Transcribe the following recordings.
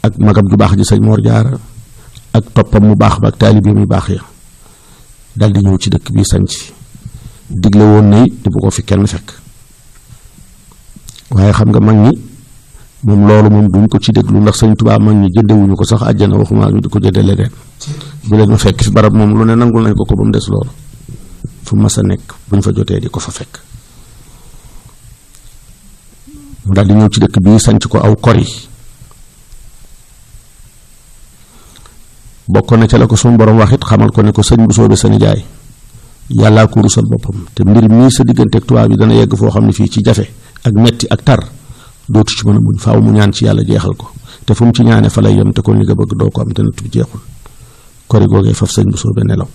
ak magam ju baax ji sëñ Mor Jaara ak toppam mu baax ba ak taalibe mu baax ya dal di ñëw ci dëkk bi sanc fi digle woon na it bu ko fi kenn fekk waaye xam nga mag ñi moom loolu moom duñ ko ci déglu ndax sëñ Tuubaa mag ñi jëndewuñu ko sax àjjana waxuma ñu di ko jënde leneen bu leen ma fekk fi barab moom lu ne nangul nañ ko ba mu des loolu fu mas a nekk buñ fa jotee di ko fa fekk mu daal di ñëw ci dëkk bii sanc ko aw kori bokk na ca la ko suñu borom wax it xamal ko ne ko sëñ bu soobee sa nijaay yàllaa ko rusal boppam te mbir mii sa digganteeg tubaab bi dana yegg foo xam ne fii ci jafe ak metti ak tar dootu ci mën a muñ faaw mu ñaan ci yàlla jeexal ko te fu mu ci ñaane fa lay yem te kon li nga bëgg doo ko am te natt bi jeexul kori googee faf sëñ bu soobee nelaw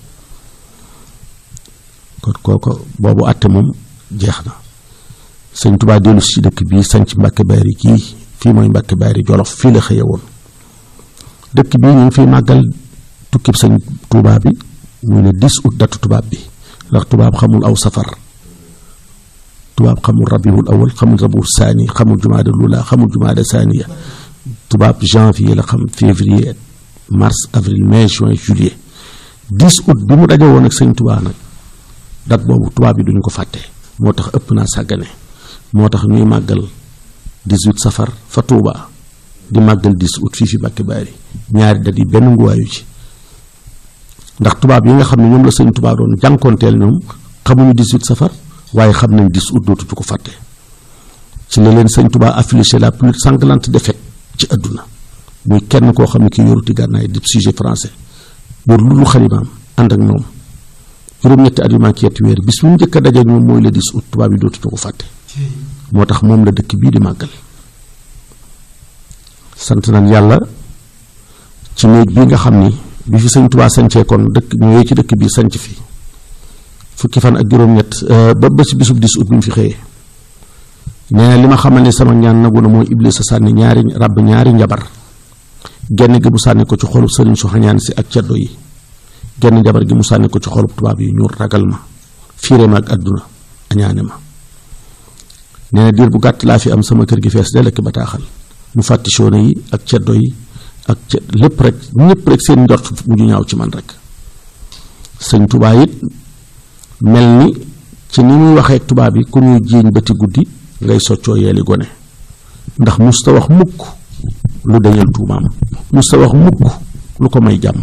kon kooko boobu àtte moom jeex na sëñ Tuubaa dellu si dëkk bii sanc Mbàkke Baari kii fii mooy Mbàkke Baari Jolof fii la xëye woon dëkk bii ñu ngi fiy màggal tukkib sëñ Tuubaa bi muy le 10 août datu tubaab bi ndax tubaab xamul aw safar tubaab xamul rabiul awal xamul rabiul saani xamul jumaada lula xamul jumaada saaniya tubaab janvier la xam février mars avril mai juin juillet 10 août bi mu daje woon ak sëñ Tuubaa nag dat boobu tubaab yi duñu ko fàtte moo tax ëpp naa sàggane moo tax ñuy màggal 18 safar fa Tuubaa di màggal 10 août fii fi Mbàkke Baari ñaari dat yi benn nguwaayu ci ndax tubaab yi nga xam ne ñoom la sëñ Tuubaa doon jànkoonteel ñoom xamuñu 18 safar waaye xam nañ 10 août dootuñu ko fàtte ci la leen sëñ Tuubaa affligé la plus sanglante défaite ci àdduna muy kenn koo xam ne ki yoruti gànnaay di sujet français yor lu xalimaam ànd ak ñoom juróom-ñetti at yu manqué yetti weer bis mu njëkk a daje ñoom mooy le 10 août tubaab yi dootuñu ko fàtte moo tax moom la dëkk bii di màggal sant nañ yàlla ci néeg bii nga xam ni bi fi sëñ Tuubaa sancee kon dëkk ñëwee ci dëkk bii sanc fi fukki fan ak juróom-ñett ba ci bisub 10 août bi mu fi xëyee nee na li ma xamal ne sama ñaan nagu na mooy Iblis a sànni ñaari njabar genn gi mu sànni ko ci xolub sëriñ su xañaan si ak ceddo yi genn njabar gi mu sànni ko ci xolub tubaab yi ñu ragal ma fiire ma ak àdduna añaane ma nee na diir bu gàtt laa fi am sama kër gi fees del ak bataaxal mu fàtti soone yi ak ceddo yi ak lépp rek ñëpp rek seen njort bu ñu ñaaw ci man rek sëñ Tuubaa it mel ni ci ni muy waxee tubaab yi ku ñuy jiiñ bëti guddi ngay soccoo yeeli gone ndax musta wax mukk lu dañal tuumaam musta wax mukk lu ko may jàmm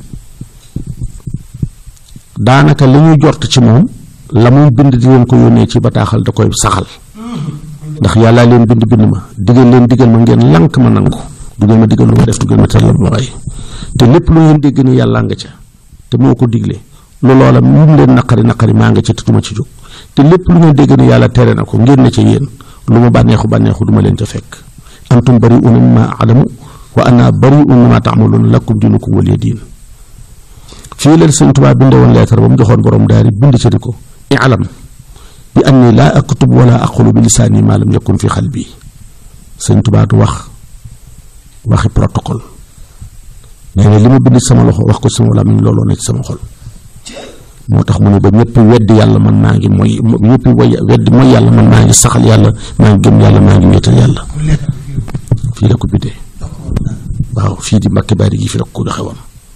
daanaka li ñuy jort ci moom la muy bind di leen ko yónnee ci bataaxal da koy saxal ndax yàllaa leen bind ma digal ma ngeen lank ma nangu du ngeen ma digal lu ma def du ngeen ma tere lu ma bàyyi te lépp lu ngeen dégg ni yàlla nga ca te moo ko digle lu loola mu leen naqari maa nga ca te duma ci jóg te lépp lu ngeen dégg ni yàlla tere na ko ngeen ne ca yéen lu ma bànneexu duma leen ca fekk antum bari'uuna mimmaa a'lamu wa ana bari'un mimmaa ta'maluuna lakum diinukum waliya diin fii leen sëñ Tuubaa binde woon leetar ba mu joxoon borom daari bind ca di ko i'lam bi anni laa aktub wala aqulu bi lisaani maa lam yakun fi qalbi sëñ Tuubaa du waxi protocole nee na li ma bind sama loxo wax ko sama làmmiñ looloo ne ci sama xol moo tax mu ne ba ñëpp weddi yàlla man maa ngi weddi mooy yàlla man maa ngi saxal yàlla maa ngi gëm yàlla maa ngi wéetal yàlla fii la ko bindee waaw fii di Mbàkke Baari gi fi la ko doxe woon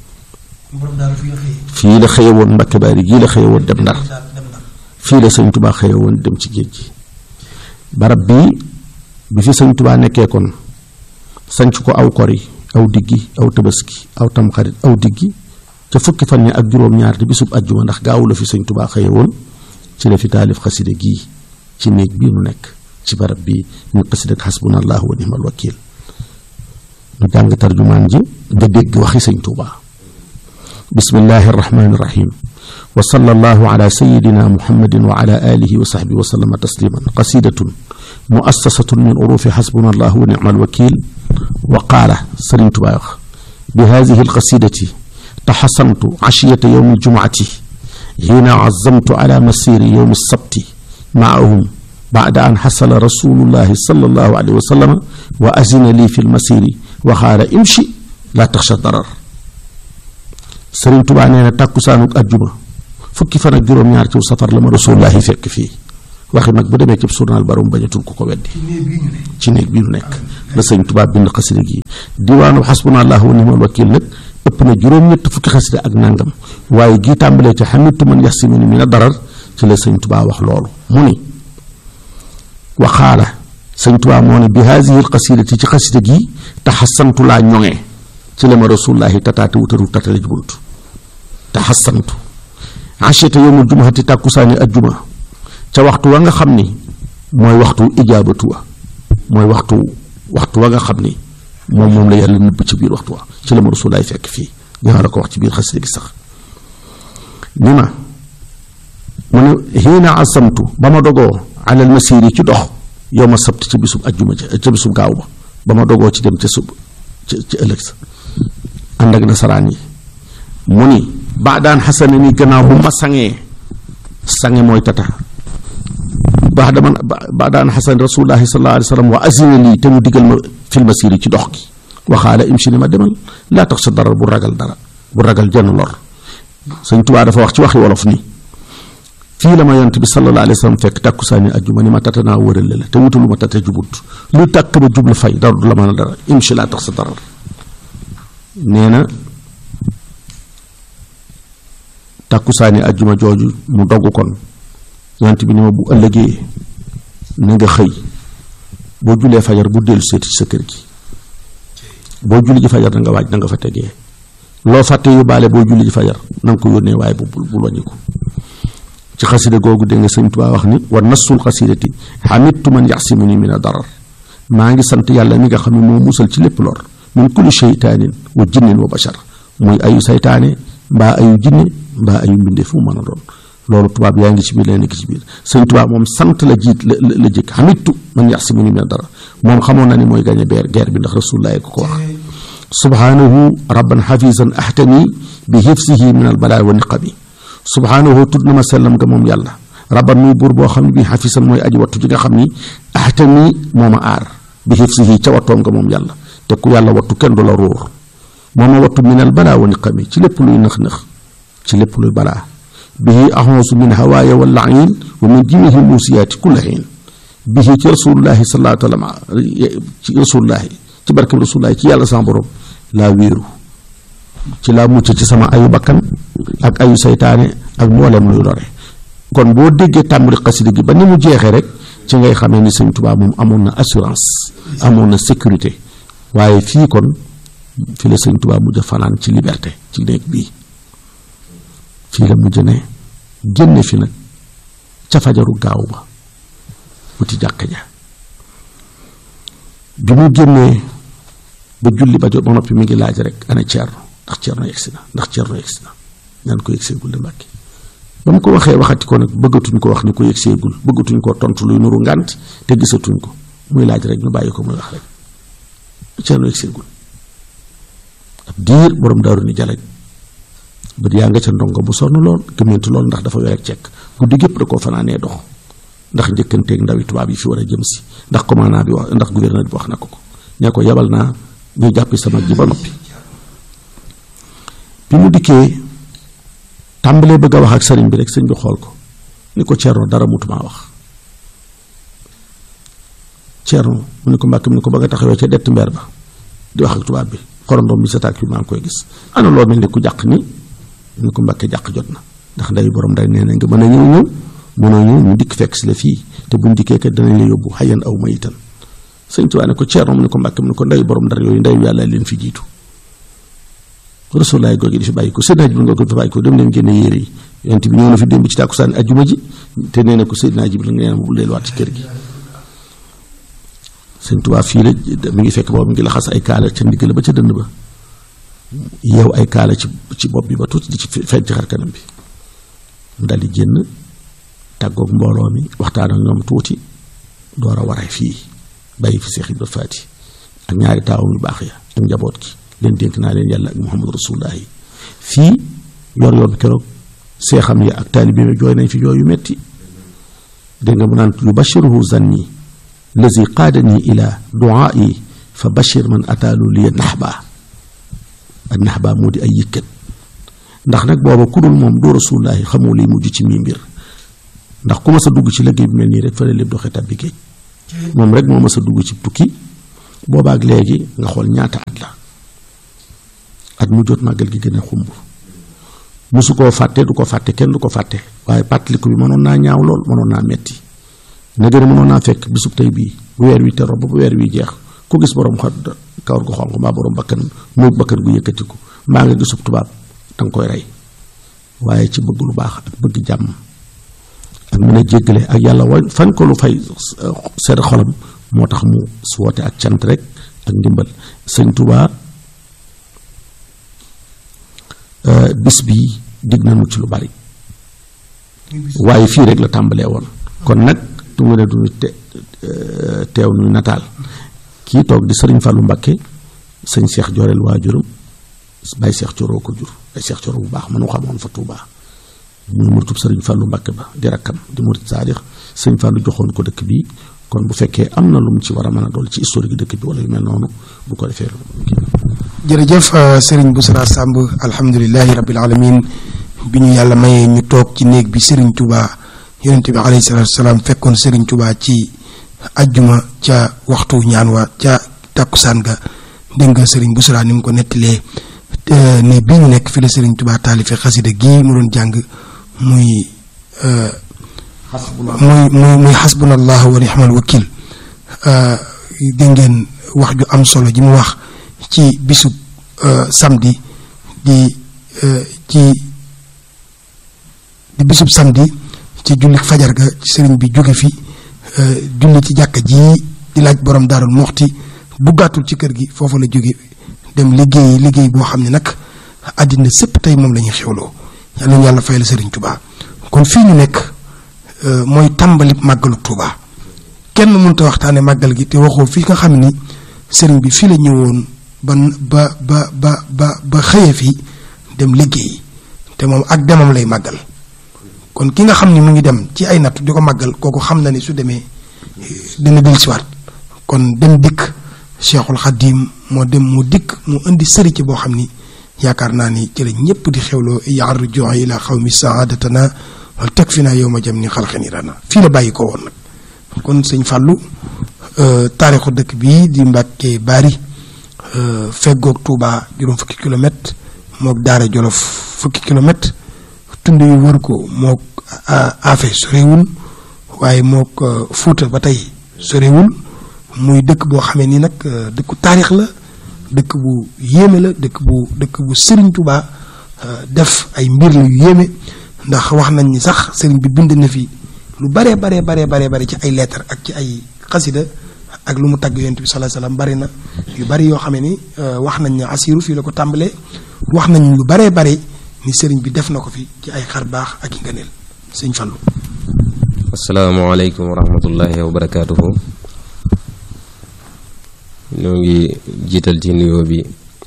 fii la xëye woon Mbàkke Baari gii la xëye woon dem Ndar fii la sëñ Tuubaa xëye woon dem ci géej gi barab bii bi fi sëñ Tuubaa nekkee kon sanc ko aw kori aw diggi aw tabaski aw tamxarit aw diggi ca fukki fan ak juróom-ñaar di bisub ajjuma ndax gaawu la fi sëñ Tuubaa xëye woon ci la fi taalif xasida gii ci néeg bii nu nekk ci barab bii ñu xasida ak xasbunallahu wa ni'mal wakiil ñu jàng tarjumaan ji nga dégg waxi sëñ Tuubaa bismillahi arrahmani irrahim wa sallallahu ala sayidina muhammadin wa ala alihi wa sahbihi wa sallama tasliman qasidatun muassasatun min urufi xasbunallahu wa ni'mal wakiil wa qaala sëriñ Tuubaa wax bi hadihi alqasidati taxasantu ashiyata yowmi aljumuati xiina azamtu ala masiri yowmi alsabti maahum bacda an xasala rasulullahi sallallahu alayhi wa sallama wa azina lii fi lmasiri wa xaala imshi laa taxsha darar sëriñ Tuubaa nee na tàkkusaanuk ajjuma fukki fan ak juróom-ñaar ci safar la ma rasulullahi fekk fii waxi mag bu demee ci journal barum bañatul ku ko weddi ci néeg bii ñu nekk la sëñ Tuubaa bind xasida gi diwaanu xasbunallahu wa ni'mal wakiil nag ëpp na juróom-ñett fukki xasida ak nangam waaye gii tàmbalee ci xamitu man yaxsimuni mina darar ci la sëñ Tuubaa wax loolu mu ni waxaala sëñ Tuubaa moo ne bi haasihi l xasidati ci xasida gi taxasantu laa ñoŋee ci la ma rasulullahi tataate wutaru tatale ji bunt taxasantu acheta yowmul jumahati tàkkusaani ajjuma ca waxtu wa nga xam ni mooy waxtu ijaabatu wa mooy waxtu wa nga xam ni moom la yàlla nëbb ci biir waxtu wa ci la ma rasulullahi fekk fii dinaa la ko wax ci biir xasida gi sax ni ma mu ne xiina asamtu ba ma dogoo alal masiri ci dox yow ma sabt ci bisub ajjuma ca bisub gaaw ba ma dogoo ci dem ca sub ci ëllëg sa ànd ak nasaraan yi mu ni baadaan xasane ni gannaaw bu ma sange mooy tata baadaan xasan rasulullahi sallallahu alayhi wa sallam wa azina lii te mu digal ma fil masiri ci dox gi waxaala imsi ni ma demal laa tax sa dara bu ragal jenn lor sëñ Tuubaa dafa wax ci waxi wolof ni fii la ma yonent bi sallallahu alayhi wa sallam fekk tàkkusaani ajjuma ni ma tata naa wërale la te wutalu ma tata jubut lu tàkk ma jublu fay dara du la mën a dara imsi laa tax sa dara nee na tàkkusaani ajjuma jooju mu dogg kon yonent bi ni ma bu ëllëgee na nga xëy boo julee fajar bu dellu seeti ci sa kër gi boo julli ji fajar na nga waaj na nga fa tegee loo fàtte yóbbaale boo julli ji fajar na nga ko yónnee waaye bul wàññiku ci xasida googu dégg nga sëñ Tuubaa wax ni wa nassul xasidati xamittu man yaxsimuni min a darar maa ngi sant yàlla mi nga xam ne moo musal ci lépp lor min kulli sheytaanin wa jinnin wa bashar muy ayu saytaane mbaa ayu jinne mbaa ayu mbindee fu mu mën a doon loolu tubaab yaa ngi ci biir leen nekk ci biir sëñ Tuubaa moom sant la jiit la jëkk xamittu man yaxsimuni min a darar moom xamoon na ni mooy gañe guerre bi ndax rasulullahi ko wax subhanahu rabban xafisan ahtani bi hifsihi min al balaa wa niqabi subhanahu tudd na ma sellam nga moom yàlla rabban muy buur boo xam ne bi xafisan mooy aji wattu ji nga xam ni ahtani moo ma aar bi hifsihi ca wattoom nga moom yàlla te ku yàlla wattu kenn du la róor moo ma wattu min al balaa wa niqabi ci lépp luy nëx-nëx ci lépp luy balaa bihi ahonsu min hawaaya wa laayin wa min jimihi muusiyaati kulla xiin bihi ci rasulullahi sallallahu alayhi wa sallam ci rasulullahi ci barkeb rasulullahi ci yàlla sama borom laa wéeru ci laa mucc ci sama ayu bakkan ak ayu saytaane ak mboolem luy lore kon boo déggee tàmbali xasida gi ba ni mu jeexee rek ci ngay xamee ni sëñ Tuubaa moom amoon na assurance amoon na sécurité waaye fii kon fi la sëñ Tuubaa mujj fanaan ci liberté ci néeg bii fii la mujj ne génne fi nag ca fajaru gaaw ba wuti jàkka ja bi mu génnee ba julli ba jot ba noppi mi ngi laaj rek ana Ceerno ndax Ceerno yegsi na ñaan ko yegseegul de Mbàkke ba mu ko waxee waxati ko nag bëggatuñ ko wax ni ko yegseegul bëggatuñ koo tontu luy nuru ngànt te gisatuñ ko muy laaj rek ñu bàyyi ko muy wax rek Ceerno yegseegul ab diir borom daaru ni jalañ bët yaa nga ca ndongo bu sonn lool gëmmentu lool ndax dafa wereeg cekk guddi gépp da koo fanaanee dox ndax njëkkanteeg ndawi tubaab yi fi war a jëm si ndax commandant bi wax ndax gouverneur bi wax na ko ñee ko yebal naa ñu jàppi sama ji ba noppi bi mu dikkee tàmbalee bëgg a wax ak sëriñ bi rek sëriñ bi xool ko ni ko Ceerno dara mutumaa wax Ceerno mu ni ko Mbàkke mu ni ko ba nga taxawee ca dett mbeer ba di wax ak tubaab bi xorondoom bi sa tàkk bi maa ngi koy gis ana loo mel ni ku jàq ni mu ni ko Mbàkke jàq jot na ndax nday borom nday nee na nga mën a ñëw mënoo ñëw ñu dikk fekk si la fii te buñ dikkee kat danañ la yóbbu xayan aw mayitan sëñ Tuubaa ne ko Ceerno mu ne ko Mbàkke mu ne ko nday borom dara yooyu nday yàlla leen fi jiitu Rasulullaay googi di fi bàyyi ko Seydina Jibril nga ko fi bàyyi ko dem leen génne yére yi yonent bi ñëw na fi démb ci tàkkusaan ajjuma ji te nee na ko Seydina Jibril nga neen bu delluwaat ci kër gi sëñ Tuubaa fii la mi ngi fekk boobu mi ngi laxas ay kaala ca ndigg la ba ca dënd ba yeew ay kaala ci bopp bi ba tuuti di ci feeñ ci xar kanam bi mu daal di génn tàggoog mbooloo mi waxtaan ak ñoom tuuti door a waree fii bàyyi fi Seex Ibra Faati ak ñaari taawam yu baax ya ak njaboot gi leen dénk naa leen yàlla ak Muhammadu Rasulullah yi fii yor bi keroog seexam ya ak taalibe yi jooy nañ fi jooy yu metti dégg nga mu naan yu bashiruhu zanni lazi qaadani ila duaai fa bashir man ataalu liya naxba ak naxba moo di ay yëkkat ndax nag booba ku dul moom doo Rasulullah xamoo liy mujj ci mii mbir ndax ku ma sa dugg ci liggéey bi mel nii rek fa la lépp doxee tabbi géej moom rek moo ma sa dugg ci tukki boobaak léegi nga xool ñaata at la at mu jot màggal gi gën a xumb musu koo fàtte du ko fàtte kenn du ko fàtte waaye pàttaliku bi mënoon naa ñaaw lool mënoon naa metti nagari mënoon naa fekk bisub tey bii bu weer wi teroo ba bu weer wi jeex ku gis borom kawar gu xonq mbaa borom bakkan muug bakkan gu yëkkatiku mbaa nga gisub tubaab danga koy rey waaye ci bëgg lu baax ak bëgg jàmm ak mën a jéggale ak yàlla wa fañ ko lu fay sedd xolam moo tax mu su woote ak cant rek ak ndimbal sëñ Tuubaa bis bii dig nañu ci lu bari waaye fii rek la tàmbalee woon kon nag tu nga ne du teew nuy nataal kii toog di sëriñ Fallou Mbakke sëñ Cheikh Jorel waajuram Baye Cheikh Coro ko jur Baye Cheikh Coro bu baax mënu xamoon fa Touba muy muritub sëriñ Fallou Mbakke ba di rakkam di murit saadix sëñ Fallou joxoon ko dëkk bi kon bu fekkee am na lu mu ci war a mën a dool ci historique dëkk bi wala yu mel noonu bu ko defee jërëjëf sëriñ Bouchra Samb alhamdulilahi rabbil alamin bi ñu yàlla mayee ñu toog ci néeg bi sëriñ Touba yonente bi alayhi salaatu salaam fekkoon sëriñ Touba ci ajjuma ca waxtu ñaan wa ca tàkkusaan ga dégg nga sëriñ Bouchra ni mu ko nettalee ne bii ñu nekk fi la sëriñ Touba taalife xasida gii mu doon jàng muy xasbunallahu wa ni'mal wakil dégg ngeen wax ju am solo ji mu wax ci bisub samedi di bisub samedi ci julli fajar ga ci sëriñ bi jóge fi julli ci jàkka ji di laaj borom Daarul Muxti duggaatul ci kër gi foofu la jóge dem liggéey boo xam ne nag àddina sépp tey moom la ñuy xewloo yàlla ñu yàlla fay la sëriñ Touba kon fii ñu nekk mooy tàmbali màggalu Touba kenn mënut a waxtaane màggal gi te waxoo fii nga xam ni sëriñ bi fii la ñëwoon ba xëye fii dem liggéey te moom ak demam lay màggal kon ki nga xam ni mu ngi dem ci ay natt di ko màggal kooku xam na ni su demee dina dellusiwaat kon dem dikk Cheikhul Khadim moo dem mu dikk mu indi sëriñ ci boo xam ni yaakaar naa ni ci la ñëpp di xewloo yaar joxe ila xawmi saadatana wal teg fi naa yow ma jëm ni xalxani rana fii la bàyyi ko woon nag kon sëñ Fallou taarixu dëkk bii di Mbàkke Bari feggoog Touba juróom fukki kilomètre mook Daara Jolof fukki kilomètre tund yu wër ko mook Afe sorewul waaye mook Fuuta ba tey sorewul muy dëkk boo xamee ni nag dëkku taarix la dëkk bu yéeme la dëkk bu Sëriñ Touba def ay mbir la yu yéeme ndax wax nañ ni sax sëriñ bi bind na fi lu bare ci ay lettre ak ci ay xasida ak lu mu tagg yonent bi sallallahu alayhi wasallam bari na yu bari yoo xamee ni wax nañ ne asiru fii la ko tàmbalee wax nañ lu bare ni sëriñ bi def na ko fi ci ay xar baax ak i ngëneel sëñ Fallou. asalaamaaleykum wa rahmatullahi wa barakaatuhu. ñoo ngi jiital ci nuyoo bi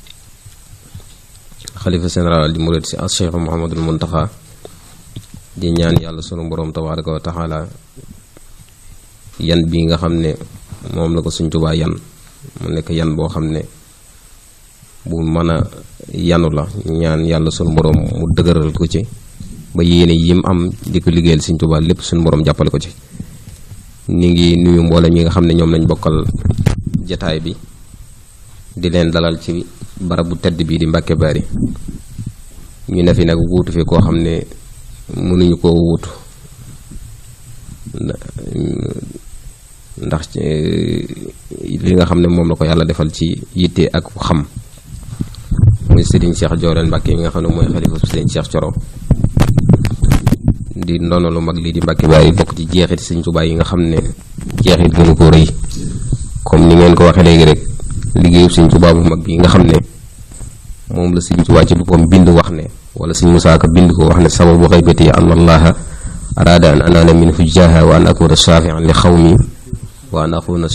xalifa général di murid si as Cheikh Mouhamadul Muntaxa di ñaan yàlla sunu borom tabaaraka wa taala yan bi nga xam ne moom la ko Sëñ Tuubaa yan mu nekk yan boo xam ne bu mën a yanu la ñaan yàlla sunu borom mu dëgëral ko ci ba yéene yim am di ko liggéeyal Sëñ Tuubaa lépp sunu borom jàppale ko ci. ni ngi nuyu mboolem ñi nga xam ne ñoom lañ bokkal jataay bi di leen dalal ci barab bu tedd bii di Mbàkke Bari ñu ne fi nag wuutu fi koo xam ne mënuñu koo wuutu ndax li nga xam ne moom la ko yàlla defal ci yitte ak xam muy Serigne Cheikh Jorel Mbàkke yi nga xam ne mooy xalifa Serigne Cheikh Coro di ndono lu mag lii di Mbàkke Bari bokk ci jeexit Sëñ Tuubaa yi nga xam ne jeexit gënu ko rëy comme ni ngeen ko waxee léegi rek liggéeyu Sëñ Tuubaa bu mag bi nga xam ne moom la Sëñ Tuubaa ci boppam bind wax ne wala Sëñ Musaa Ka bind ko wax ne sababu xaybati an allaha araada an anaala min hujjaha wa an akuna shafian li xawmi wa an akuna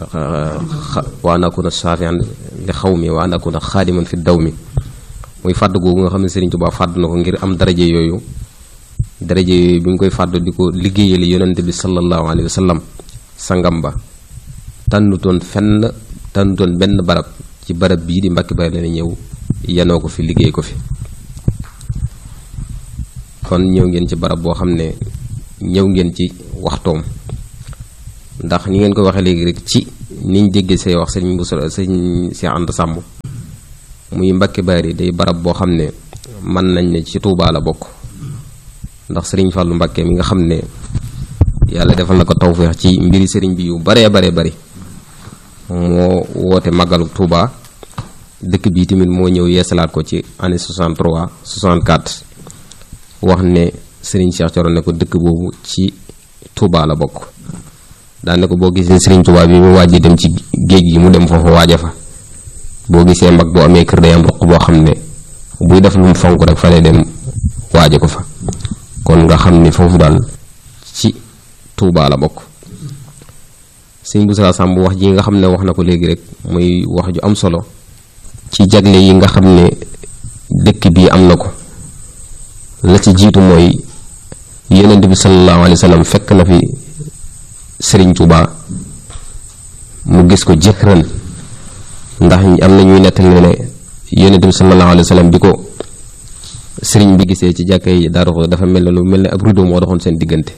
shafian li xawmi wa an akuna xaadiman fi dawmi muy fàdd googu nga xam ne Sëriñ Tuubaa fàdd na ko ngir am daraje yooyu bi nga koy fàdd di ko liggéeyale yonente bi sallallahu alayhi wa sallam sangam ba tànnutoon benn barab ci barab bii di Mbàkke Bari la ñëw yanoo ko fi liggéey ko fi kon ñëw ngeen ci barab boo xam ne ñëw ngeen ci waxtoom ndax ni ngeen ko waxee léegi rek ci niñ déggee say wax sëñ Bousso sëñ Cheikh Anta Samb muy Mbacke Bari day barab boo xam ne mën nañ ne ci Touba la bokk ndax sëriñ Fallou Mbacke mi nga xam ne yàlla defal na ko tawfeex ci mbiri sëriñ bi yu baree bari moo woote màggalu Touba dëkk bi tamit moo ñëw yeesalaat ko ci année 63 64 wax ne sëriñ Cheikh Thioro ne ko dëkk boobu ci Touba la bokk daan ne ko boo gisee sëriñ Touba bi mu wàjji dem ci géej gi mu dem foofu waaja fa boo gisee mag boo amee kër day am roq boo xam ne buy def lu mu fonk rek fa lay dem waaje ko fa kon nga xam ni foofu daal ci Touba la bokk sëñ Bousso Samb wax ji nga xam ne wax na ko léegi rek muy wax ju am solo ci jagle yi nga xam ne dëkk bii am na ko la ci jiitu mooy yonent bi sallallahu alayhi wa sallam fekk na fi sëriñ Touba mu gis ko jëkkëran ndax am na ñuy nettali ne yonent bi sallallahu alayhi wa sallam bi ko sëriñ bi gisee ci jàkka yi Daaru dafa mel ne lu mel ne ab rideau moo doxoon seen diggante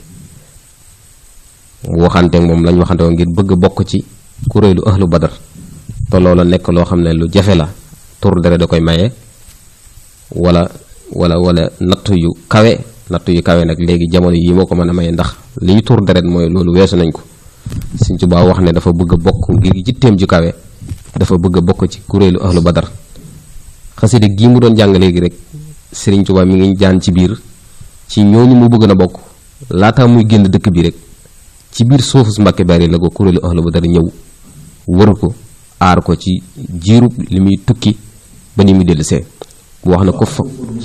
waxante moom lañ waxante woon ngir bëgg bokk ci kuréelu ahlu badar te loola nekk loo xam ne lu jafe la tur dere da koy maye wala natt yu kawe nag léegi jamono yi moo ko mën a maye ndax liy tur deret mooy loolu weesu nañ ko Sëriñ Tuubaa wax ne dafa bëgg a bokk ngir jitteem ju kawe dafa bëgg a bokk ci kuréelu ahlu badar xasida gii mu doon jàng léegi rek Sëriñ Tuubaa mi ngi jaan ci biir ci ñooñu mu bëgg na bokk laataa muy génn dëkk bi rek ci biir suufu su Mbàkke Bari la ko kuréelu ahlu badar ñëw wër ko aar ko ci jiirub li muy tukki ba ni muy dellusee wax na ko fa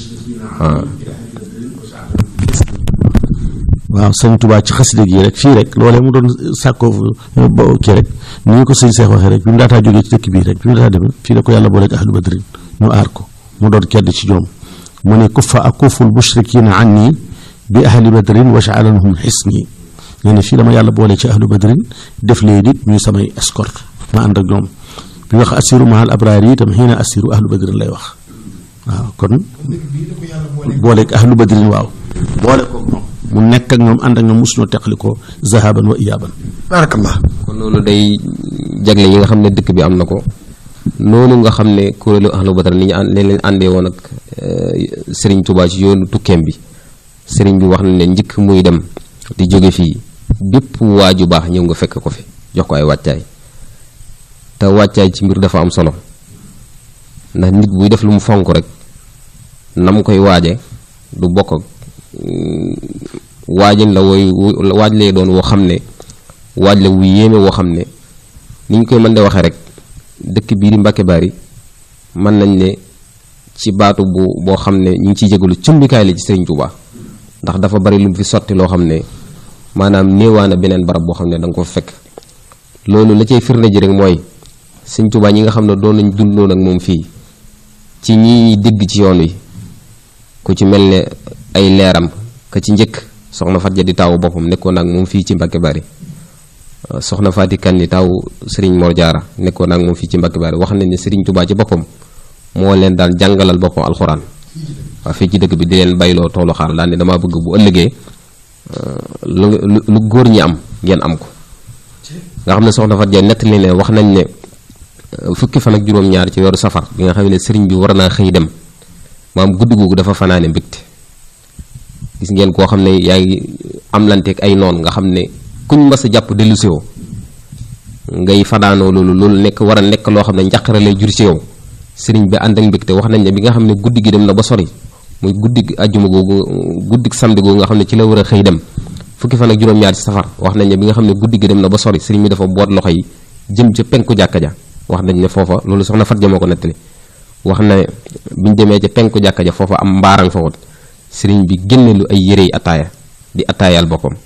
waaw sëñ Touba ci xasida gi rek fii rek loolee mu doon sàkkoo kii rek ni ñu ko sëñ Seex waxee rek bi mu daataa jógee ci dëkk bii rek bi mu daataa demee fii la ko yàlla booleeg ahlu badrin ñu aar ko mu doon kedd ci ñoom mu ne kuffa akuful mushrikina anni bi ahli badrin waj'alhum hisni nee na fii la ma yàlla boole ci ahlu badrin def lee nit ñuy samay escorte ma ànd ak ñoom bi wax assiru mahal abraar yi itam xiina assiru ahlu badrin lay wax waaw kon booleeg ahlu badrin waaw boole ko ñoom mu nekk ak ñoom ànd ak ñoom mosuñoo teqali ko zahaban wa iyaaban barakallah kon loolu day jagle yi nga xam ne dëkk bi am na ko noonu nga xam ne kuréelu ahlu badar ni ñu leen àndee woon ak Serigne Touba ci yoonu tukkeem bi Serigne bi wax na ne njëkk muy dem di jóge fii bépp waaju baax ñëw nga fekk ko fi jox ko ay wàccaay te wàccaay ci mbir dafa am solo ndax nit buy def lu mu fonk rek nam koy waaje du bokk ak waajin la waaj lay doon woo xam ne waaj la wu yéeme woo xam ne ni ñu koy mën de waxee rek dëkk bii di Mbàkke Bari mën nañ ne ci baatu boo xam ne ñu ngi ciy jégalu cëmbikaay la ci Sëriñ Tuubaa ndax dafa bari lu mu fi sotti loo xam ne maanaam néewaana beneen barab boo xam ne da nga ko fekk loolu la cay firnde ji rek mooy Sëriñ Tuubaa ñi nga xam ne doon nañ dundoon ak moom fii ci ñi dégg ci yoon wi ku ci mel ne ay leeram ka ci njëkk soxna Fat Ja di taawu boppam nekkoon ak moom fii ci Mbàkke Bari soxna Faati Kan di taawu Sëriñ Mor Jaara nekkoon ak moom fii ci Mbàkke Bari wax nañ ne Sëriñ Tuubaa ci boppam moo leen daan jàngalal boppam alxuraan waaw fii ci dëkk bi di leen bayloo toolu xaar daal ne damaa bëgg bu ëllëgee lu góor ñi am ngeen am ko nga xam ne soxna Fat Ja nettali ne wax nañ ne fukki fan ak juróom-ñaar ci weeru safar bi nga xam ne sëriñ bi war naa xëy dem maam guddi googu dafa fanaane mbégte gis ngeen koo xam ne yaa ngi am lanteeg ay noon nga xam ne kuñ mas a jàpp dellu si yow ngay fanaanoo loolu nekk war a nekk loo xam ne njàqare lay jur si yow sëriñ bi ànd ak mbégte wax nañ ne bi nga xam ne guddi gi dem na ba sori muy guddi ajjuma googu guddi samedi googu nga xam ne ci la war a xëy dem fukki fan ak juróom-ñaar ci safar wax nañ ne bi nga xam ne guddi gi dem na ba sori sëriñ bi dafa boot loxo yi jëm ca penku jàkka ja wax nañ ne foofa loolu soxna Fat Ja moo ko nettali wax na biñ demee ca penku jàkka ja foofa am mbaarang fa woon sëriñ bi génne lu ay yére yi ataaya di ataayal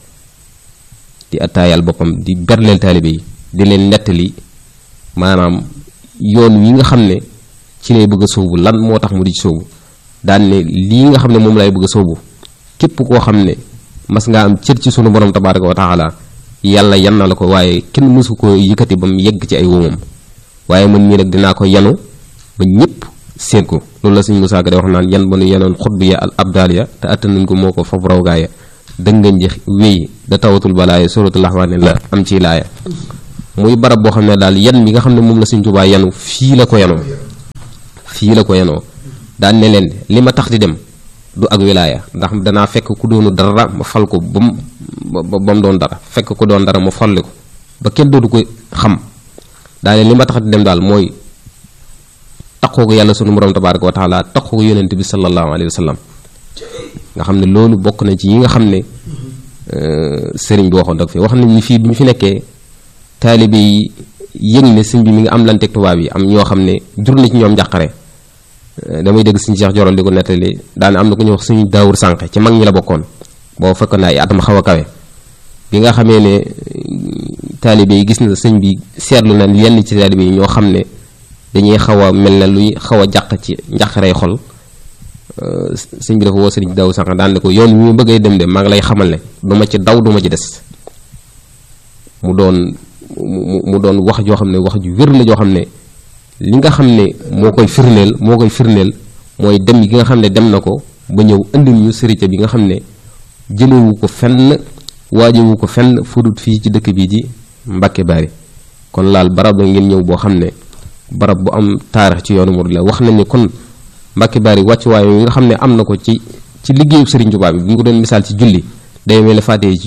boppam di berleel taalibe yi di leen nettali maanaam yoon wi nga xam ne ci lay bëgg a sóobu lan moo tax mu di ci sóobu daan ne lii nga xam ne moom lay bëgg a sóobu képp koo xam ne mas ngaa am cër ci sunu borom tabaaraka wa taala yàlla yan na la ko waaye kenn mësu ko yëkkati ba mu yegg ci ay wóomam waaye man mii nag dinaa ko yanu ba ñëpp seen ko loolu la sëñ Musaa Ka de wax naan yan ba nu yanoon xutb ya al abdal ya te attan nañ ko moo ko fab raw gaaya dëngañ ji wéy da tawatul balaaya suratul Rahmaan la am ci laaya muy barab boo xam ne daal yan bi nga xam ne moom la Sëñ Tuubaa yanu fii la ko yanoo daan ne leen li ma tax di dem du ak wilaaya ndax danaa fekk ku doonu dara ma fal ko ba mu doon dara fekk ku doon dara ma folli ko ba kenn dootu ko xam daal li ma tax di dem daal mooy taqoo ko yàlla sunu borom tabaaraka wa taala taqoo ko yonent bi sallallahu alayhi wa sallam nga xam ne loolu bokk na ci yi nga xam ne sëriñ bi waxoon rek fi wax nañ ni fii bi ñu fi nekkee taalibe yi yëg ne sëñ bi mi ngi am lanteeg tubaab yi am ñoo xam ne jur na ci ñoom njàqare damay dégg suñu Cheikh Jorol di ko nettali daane am na ku ñuy wax suñu Daawur Sànqe ci mag ñi la bokkoon boo fekkoon naa ay atam xaw a kawe bi nga xamee ne taalibe yi gis na sëñ bi seetlu na yenn ci taalibe yi ñoo xam ne dañuy xaw a mel ne luy xaw a jàq ci njàqarey xol sëñ bi dafa woo sëriñ Daawur Sànqe daan ne ko yoon wi mu bëggee dem de maa ngi lay xamal ne du ma ci daw du ma ci des mu doon wax joo xam ne wax ju wér la joo xam ne li nga xam ne moo koy firndeel mooy dem gi nga xam ne dem na ko ba ñëw indil ñu sërite bi nga xam ne jëlewu ko fenn waajewu ko fenn fudut fii ci dëkk bii di Mbàkke Bari kon laal barab la ngeen ñëw boo xam ne barab bu am taarix ci yoonu murid la wax nañ ne kon Mbàkke Bari wàccuwaay yi nga xam ne am na ko ci liggéeyu Sëriñ Tuubaa bi bu ñu ko doon misaal ci julli day mel ne faatee yi ci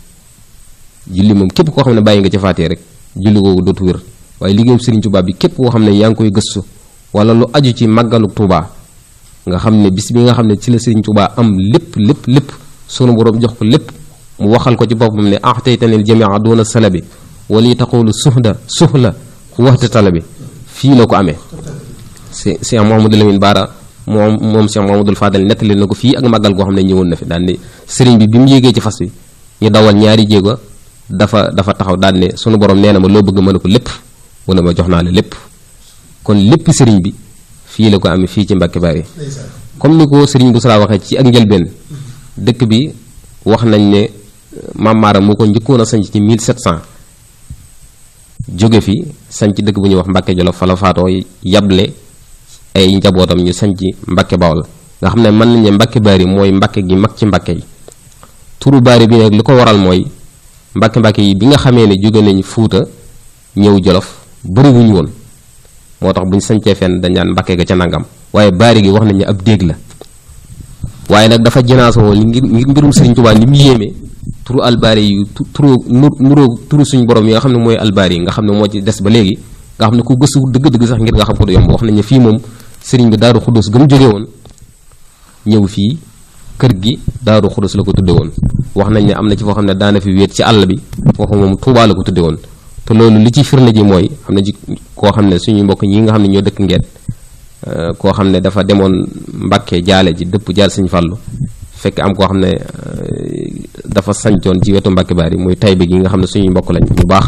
julli moom képp koo xam ne bàyyi nga ci faatee rek julli googu dootu wér waaye liggéeyu Sëriñ Tuubaa bi képp koo xam ne yaa ngi koy gëstu wala lu aju ci màggalu Tuubaa nga xam ne bis bi nga xam ne ci la Sëriñ Tuubaa am lépp sunu borom jox ko lépp mu waxal ko ci boppam ne ahtaytanil jamia doona salabi wali taqulu suhla waxta talabi fii la ko amee Cheikh Mouhamadou Lamine Bara moom Cheikh Mouhamadoul Fadal nettali na ko fii ak màggal goo xam ne ñëwoon na fi daan ne sëriñ bi mu yéegee ci fas bi ñu dawal ñaari jéego dafa taxaw daan ne sunu borom nee na ma loo bëgg mën a ko lépp mu ne ma jox naa la lépp kon lépp sëriñ bi fii la ko amee fii ci Mbàkke Bari comme ni ko sëriñ bu sala waxee ci ak njëlbeen dëkk bi wax nañ ne Maam Maaram moo ko njëkkoon a sanc ci 1700 jóge fi sanc dëkk bu ñuy wax Mbàkke Jolof fa la faatoo yable ay njabootam ñu sanc Mbàkke Bawol nga xam ne mën nañ ne Mbàkke Bari mooy Mbàkke gi mag ci Mbàkke yi turu Bari bi nag li ko waral mooy Mbàkke yi bi nga xamee ne jóge nañ Fuuta ñëw Jolof bëriwuñu woon moo tax bu ñu sañcee fenn dañ naan Mbàkke ga ca nangam waaye Bari gi wax nañ ne ab déeg la waaye nag dafa jënaasoo ngir mbirum Sëriñ Tuubaa li mu yéeme turu albaari yi nuroo turu suñu borom yi nga xam ne mooy albaari yi nga xam ne moo ci des ba léegi nga xam ne ku gëstu dëgg-dëgg sax ngir nga xam ko du yomb wax nañ ne fii moom sëriñ bi Daaru Xudus ga mu jóge woon ñëw fii kër gi Daaru Xudus la ko tudde woon wax nañ ne am na ci foo xam ne daana fi wéet ci àll bi foofu moom Tuubaa la ko tudde woon te loolu li ci firnde ji mooy am na ci koo xam ne suñu mbokk ñi nga xam ne ñoo dëkk Ngeet koo xam ne dafa demoon Mbàkke jaale ji dëpp jaal Sëñ Fallu fekk am koo xam ne dafa sañcoon ci wetu Mbàkke Bari muy Tayba gi nga xam ne suñuy mbokk lañ bu baax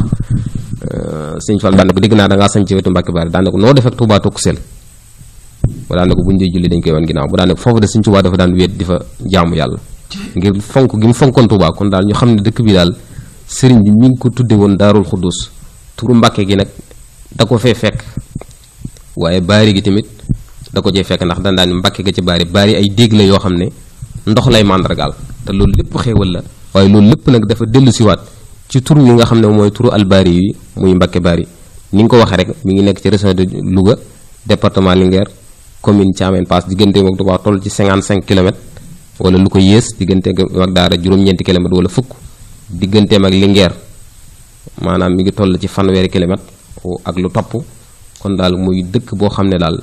Sëñ Fallu daan na ko dégg naa da ngaa sañ ci wetu Mbàkke Bari daan na ko noo def ak Tuubaa tokk sel bu daan na ko buñ dee julli dañ koy wan ginnaaw bu daan ne foofu de Sëñ Tuubaa dafa daan wéet di fa jaamu yàlla ngir fonk gi mu fonkoon Tuubaa kon daal ñu xam ne dëkk bi daal sëriñ bi mi ngi ko tudde woon Daarul Xuddus turu Mbàkke gi nag da ko fee fekk waaye Bari gi tamit da ko jee fekk ndax dan daan Mbàkke ga ci Bari ay dégg la yoo xam ne ndox lay màndargaal te loolu lépp xéewal la waaye loolu lépp nag dafa dellu siwaat ci tur yi nga xam ne mooy turu albari yi muy Mbàkke Bari ni nga ko waxee rek mi ngi nekk ci région de Louga département Linguère commune Thiamène Pass digganteem ak Touba toll ci 55 kilomètres wala lu ko yées digganteem ak Daara juróom-ñeenti kilomètres wala fukk digganteem ak Linguère maanaam mi ngi toll ci fanweeri kilomètres ak lu topp kon daal muy dëkk boo xam ne daal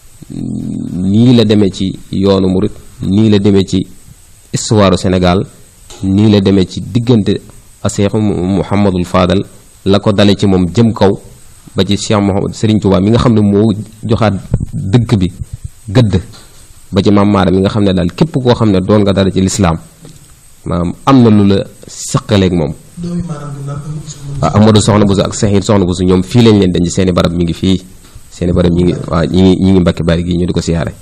nii la demee ci yoonu murit nii la demee ci histoire Sénégal nii la demee ci diggante a Cheikh Mouhamadul Fadal la ko dale ci moom jëm kaw ba ci Cheikh Mouhamad Serigne Touba mi nga xam ne moo joxaat dëkk bi gëdd ba ci Maam Maaram mi nga xam ne daal képp koo xam ne doon nga dara ci lislaam maanaam am na lu la seqaleeg moom waaw Amadou Soxna Bousso ak Sahid Soxna Bousso ñoom fii lañ leen denc seeni barab mi ngi fii seeni barab ñi ngi waaw ñi ngi Mbàkke Bari gi ñu di ko siyaare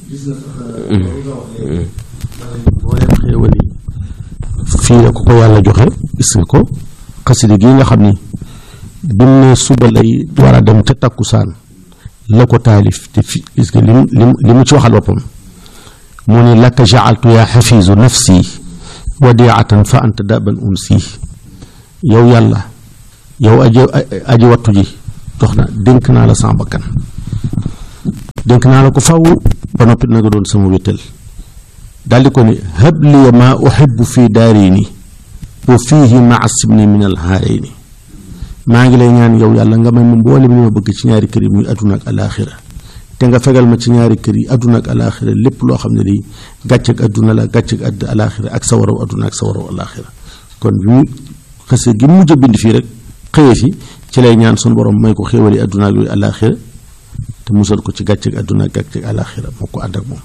boo leen xéewal yi fii la ko yàlla joxe gis nga ko xasida gi nga xam ni bi mu ne suba lay war a dem ca takkusaan la ko taalif te fi gis nga li mu ci waxal boppam mu ne laka jaaltu yaa xafiisu nafsi wadiatan fa anta daban unsi yow yàlla yow aji wattu ji jox na dénk naa la sama bakkan dénk naa la ko faw ba noppi na nga doon sama wéttal daldi ko ni habliya ma uhibbu fi daarini wa fiihi maa sibni min alhaarayni maa ngi lay ñaan yow yàlla nga may ma mboolem li ma bëgg ci ñaari kër yi muy adduna ak alaaxira te nga fegal ma ci ñaari kër yi adduna ak alaaxira lépp loo xam ne di gàcc ak adduna la gàcc ak alaaxira ak sa waraw adduna ak sa waraw alaaxira kon bi mu xëse gi mujj a bind fii rek xëyee fi ci lay ñaan sun borom may ko xéewali adduna ak yooyu alaaxira te musal ko ci gàcc ak adduna ak gàcc ak alaaxira moo ko ànd ak moom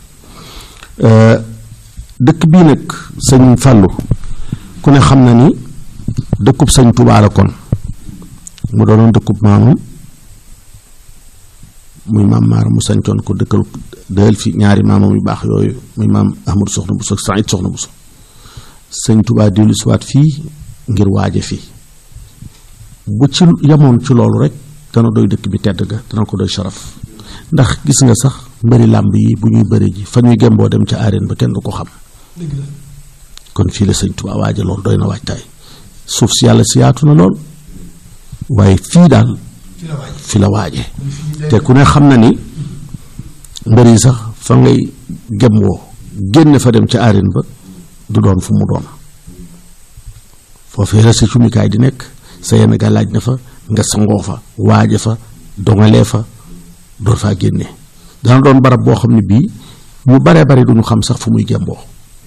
dëkk bii nag sëñ Fàllu ku ne xam na ni dëkkub sëñ Tuubaa la kon mu doonoon dëkkub maamam muy maam Maara mu sañcoon ko dëkkal dël fi ñaari maamam yu baax yooyu muy maam Ahmadu Soxna Buso ak Saïd Soxna Buso sëñ Tuubaa dellu siwaat fii ngir waaje fii bu ci yamoon ci loolu rek dana doy dëkk bi tedd ga dana ko doy sharaf ndax gis nga sax mbëri làmb yi bu ñuy bëri ji fa ñuy gemboo dem ca arène ba kenn du ko xam kon fii la sëñ Tuubaa waaje loolu doy na waajtaay suuf si yàlla si yaatu na lool waaye fii daal fi la waaje te ku ne xam na ni mbër yi sax fa ngay gemboo génn fa dem ca arène ba du doon fu mu doon foofee la sa cumikaay di nekk sa yenn gàllaaj na fa nga sangoo fa waaje fa dongalee fa door faa génne dana doon barab boo xam ne bii ñu baree bari duñu xam sax fu muy gemboo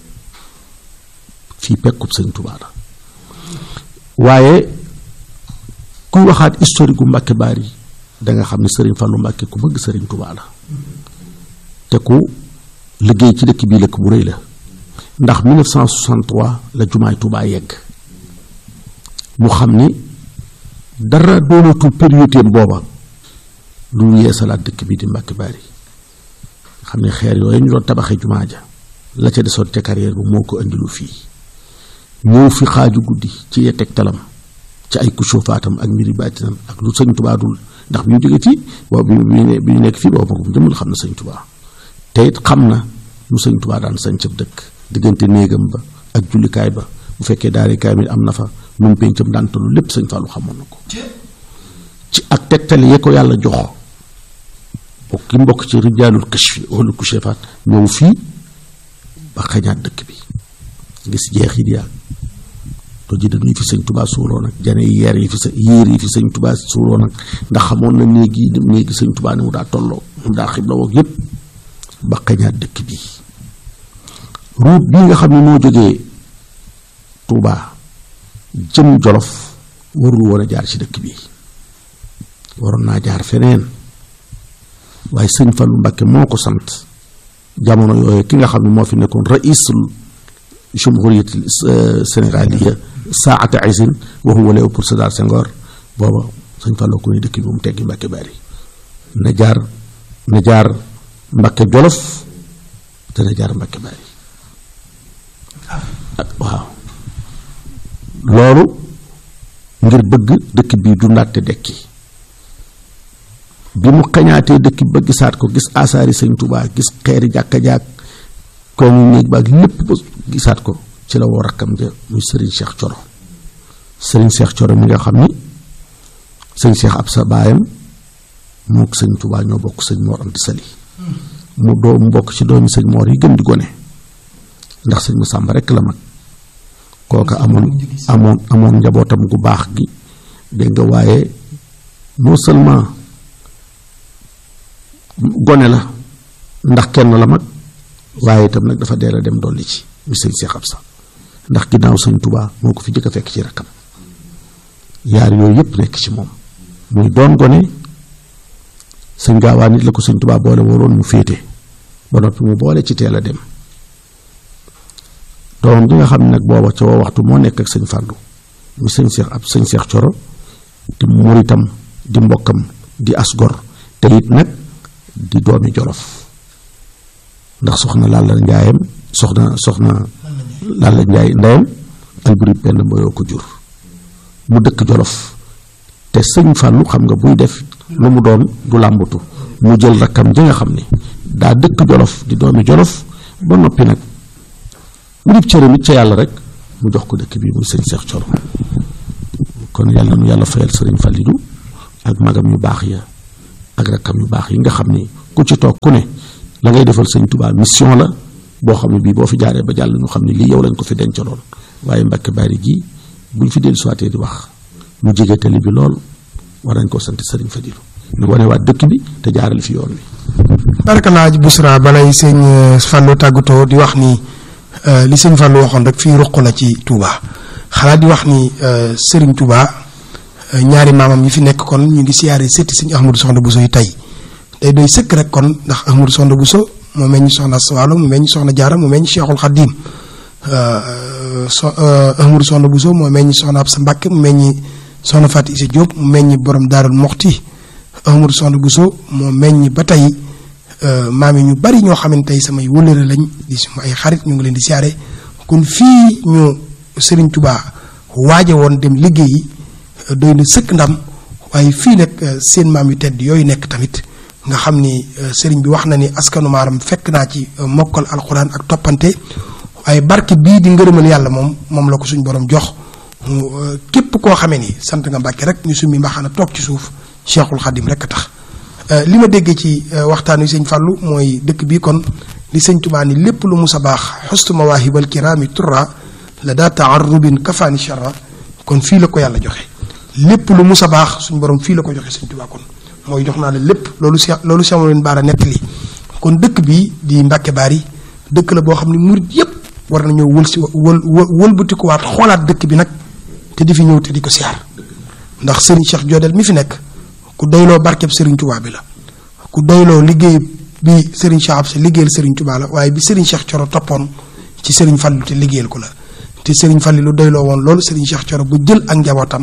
fii pekkub sëñ Tuubaa la waaye kuy waxaat historique gu Mbàkke Baari da nga xam ne sëriñ Fallu Mbàkke ku bëgg sëriñ Tuubaa la te ku liggéey ci dëkk bii lëkk bu rëy la ndax 1963 la jumaay Tuubaa yegg mu xam ni dara doonatul période booba lu yeesalaat dëkk bi di Mbàkke Baari xam ne xeer yooyu ñu doon tabaxee jumaa ja la ca desoon ca carrière bi moo ko indilu fii ñëw fi xaaju guddi ci yeteg talam ci ay kushofaatam ak mbiri baatinam ak lu sëñ Tuubaa dul ndax bi ñu jógee fii boobu bi ñu nekk fii boobu magum jëmul xam na sëñ Tuubaa te it xam na lu sëñ Tuubaa daan sañ cëb dëkk diggante néegam ba ak jullikaay ba bu fekkee daari kaamil am na fa nu mu péncam daan tollu lépp sëñ Fallu xamoon na ko ci ak tegtal yee ko yàlla jox bokk ki mbokk ci rijaalul kashfi wala kushefaat ñëw fii ba xañaat dëkk bi gis jeexit yaa to ji dañuy fi sëñ Tuubaa suuloo nag jane yeer yi fi sëñ Tuubaa suuloo nag ndax xamoon na néegi sëñ Tuubaa ni mu daa tolloo mu daa xibla woog yépp ba xañaat dëkk bi route bii nga xam ne moo jógee Tuubaa jëm Jolof warul woon a jaar ci dëkk bi waroon naa jaar feneen waaye sëñ Fallu Mbàkke moo ko sant jamono yooyu ki nga xam ne moo fi nekkoon raisul jumhuriyatil sénégaliya saata isin wa huwa Léopold Sédar Senghor booba sëñ Fallu ko ni dëkk bi mu teggi Mbàkke Baari na jaar Mbàkke Jolof te na jaar Mbàkke Baari waaw loolu ngir bëgg dëkk bii dundaat te dekki bi mu xañaatee dëkk bi ba gisaat ko gis asaari sëñ Tuubaa gis xeeri jàkka jaak ko mu néeg baag lépp ba gisaat ko ci la woo rakkam ja muy sëriñ Cheikh Coro sëriñ Cheikh Coro mi nga xam ni sëñ Cheikh Absa baayam moo ko sëñ Tuubaa ñoo bokk sëñ Mor Anta Sali mu bokk ci doomi sëñ Mor yi gën di gone ndax sëñ Masamba rekk la mag kooka amoon njabootam gu baax gi dégg nga waaye non seulement gone la ndax kenn la mag waaye itam nag dafa deel a dem dolli ci muy sëñ Cheikh Absa ndax ginnaaw sëñ Tuubaa moo ko fi jëkk a fekk ci rakkam yaar yooyu yëpp nekk ci moom muy doon gone sëñ Gaawaan nit la ko sëñ Tuubaa boole waroon mu féete ba noppi mu boole ci teel a dem doom bi nga xam ne nag booba ca waxtu moo nekk ak sëñ Fàllu mu sëñ Cheikh Coro di muritam di mbokkam di asgor te it nag di doomi Jolof ndax soxna Lalla Njaayam soxna Lalla Njaay ndeyam Alburi Penda Mboyoo ko jur mu dëkk Jolof te sëñ Fàllu xam nga buy def lu mu doon du làmbatu mu jël rakkam ji nga xam ni daa dëkk Jolof di doomi Jolof ba noppi nag mu dib cëram it ca yàlla rek mu jox ko dëkk bi muy sëñ Cheikh Thioro kon yàlla nu yàlla fayal sëriñ Fallilou ak magam yu baax ya ak rakkam yu baax yi nga xam ni ku ci toog ku ne la ngay defal sëñ Touba mission la boo xam ne bii boo fi jaaree ba jàll ñu xam ne lii yow lañ ko fi dencaloon waaye Mbacke Bari gi buñ fi dellu siwaatee di wax mu jege tali bi lool war nañ koo sant sëriñ Fallilou ñu wane waat dëkk bi te jaarale fi yoon wi. barkalaa Bousra balay sëñ Fallou tàggatoo di wax ni li sëñ Fallou waxoon rek fii ruq la ci Touba xalaat di wax ni Serigne Touba ñaari maamam yi fi nekk kon ñu ngi siyaare setti sëñ Ahmadou Soxna Bousso yi tey day doy sëkk rek kon ndax Ahmadou Soxna Bousso moo meññ soxna Sawalo mu meññ soxna Jaara mu meññ Cheikhul Khadim Ahmadou Soxna Bousso moo meññ soxna Absa Mbàkke mu meññ soxna Fatou Issa Diop mu meññ borom Daarul Moxti Ahmadou Soxna Bousso moo meññ ba tey maam yi ñu bari ñoo xamante tey samay wëllëre lañ di suma ay xarit ñu ngi leen di siyaare kon fii ñu Serigne Touba waaje woon dem liggéeyi doy na sëkk ndam waaye fii nag seen maam yu tedd yooyu nekk tamit nga xam ni Serigne bi wax na ni askanu maaram fekk naa ci mokkal alxuraan ak toppante waaye barke bii di ngërëmal yàlla moom la ko suñ borom jox képp koo xamee ni sant nga Mbàkke rek ñu summi mbaxana toog ci suuf Cheikhul Khadim rek a tax. li ma déggee ci waxtaan wi sëñ Fallou mooy dëkk bi kon li sëñ Touba ni lépp lu musa baax xustu mawaahibal kiraami turra la daa taarrubin kafaani charra kon fii la ko yàlla joxe lépp lu musa baax suñ borom fii la ko joxe sëñ Touba kon mooy jox naa la lépp loolu sama leen baara nekk li kon dëkk bi di Mbacke Bari dëkk la boo xam ne murit yépp war nañoo wëlbatikuwaat xoolaat dëkk bi nag te di fi ñëw te di ko siyaar ndax Serigne Cheikh Jodel mi fi nekk ku doyloo barkeb Serigne Touba bi la ku doyloo liggéey bi Serigne Cheikh Absa liggéeyal Serigne Touba la waaye bi Serigne Cheikh Thioro toppoon ci Serigne Fallou te liggéeyal ko la te Serigne Fallou lu doyloo woon loolu Serigne Cheikh Thioro bu jël ak njabootam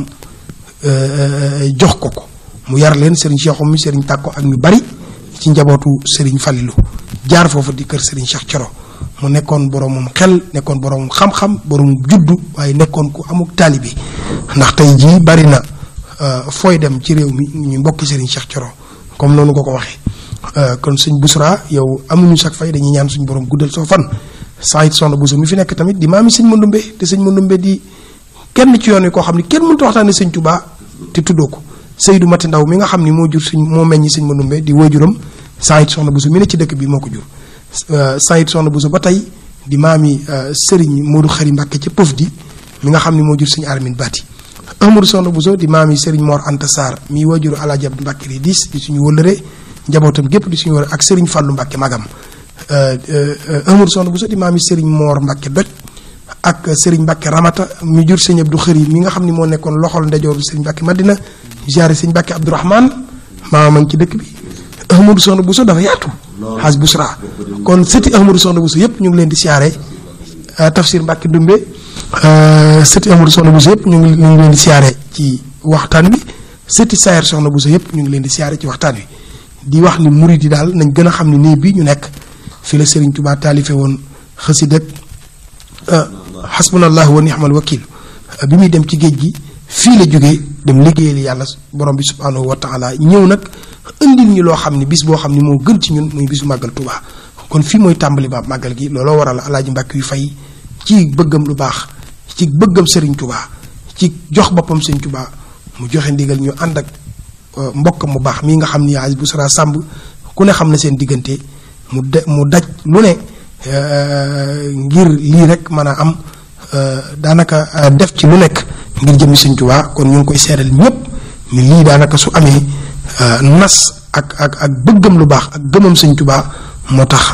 jox ko mu yar leen Serigne Cheikh mi Serigne Tàkko ak ñu bari ci njabootu Serigne Fallou jaar foofu di kër Serigne Cheikh Thioro mu nekkoon boromum xel nekkoon boromum xam-xam boromum juddu waaye nekkoon ku amuk taalibi ndax tey jii bari na fooy dem ci réew mi ñu mbokki Serigne Cheikh Thioro comme noonu ko waxee kon sëñ Bousra yow amuñu sax fay dañuy ñaan suñu borom guddal soo fan Saïd Soxna Bousso mi fi nekk tamit di maami sëñ Mandumbe te sëñ Mandumbe di kenn ci yoon wi koo xam ni kenn mënut a waxtaane sëñ Touba te tuddoo ko Seydou Mati Ndaw mi nga xam ni moo jur moo meññi sëñ Mandumbe di waajuram Saïd Soxna Bousso mi ne ci dëkk bi moo ko jur Saïd Soxna Bousso ba tey di maami Serigne Modou Xari Mbàkke ca Pëf di mi nga xam ni moo jur sëñ Armin Bati Ahmadou Soxna Bousso di maami Serigne Mor Anta Sarr mi waajuru Alaaji Abdu Mbàkke di diis di suñu wëllëre njabootam gépp di suñu wëllëre ak Serigne Fallou Mbàkke magam Ahmadou Soxna Bousso di maami Serigne Mor Mbàkke doj ak Serigne Mbàkke Ramata mi jur sëñ Abdou Xëri mi nga xam ni moo nekkoon loxol ndeyjooru Serigne Mbàkke Madina ziyaare sëñ Mbàkke Abdourahmane maamam ci dëkk bi Ahmadou Soxna Bousso dafa yaatu xaas Bousra kon sëti Ahmadou Soxna Bousso yëpp ñu ngi leen di siyaare Tafsir Mbàkke Ndumbe sëti Ahmadou Soxna Bousso yëpp ñu ngi leen di siyaare ci waxtaan wi sëti Sayer Soxna Bousso yëpp ñu ngi leen di siyaare ci waxtaan wi di wax ni murid yi daal nañ gën a xam ne nii bii ñu nekk fi la Serigne Touba taalife woon xasida xasbunallahu wa ni'mal wakil bi muy dem ci géej gi fii la jógee dem liggéeyal yàlla borom bi subhanahu wa taala ñëw nag indil ñu loo xam ne bis boo xam ne moo gën ci ñun muy bisu màggal Touba kon fii mooy tàmbali ba màggal gi looloo waral Alaaji Mbàkke yu fay ci bëggam lu baax ci bëggam Serigne Touba ci jox boppam Serigne Touba mu joxe ndigal ñu ànd ak mbokkam mu baax mii nga xam ni Aziz Bousra Samb ku ne xam na seen diggante mu daj lu ne ngir lii rek mën a am daanaka def ci lu nekk ngir jëmmi Serigne Touba kon ñu ngi koy seeral ñëpp ni lii daanaka su amee nas ak bëggam lu baax ak gëmam Serigne Touba moo tax